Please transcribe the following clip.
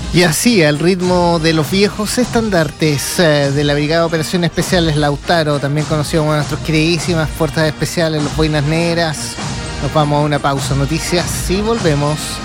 Y así, al ritmo de los viejos estandartes de la Brigada de Operaciones Especiales Lautaro, también conocido como nuestras queridísimas fuerzas especiales, los Boinas Negras, nos vamos a una pausa. Noticias y volvemos.